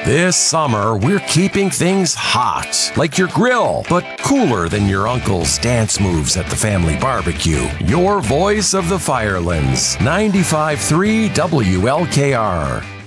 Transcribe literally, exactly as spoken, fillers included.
This summer, we're keeping things hot, like your grill, but cooler than your uncle's dance moves at the family barbecue. Your voice of the Firelands, ninety-five point three W L K R.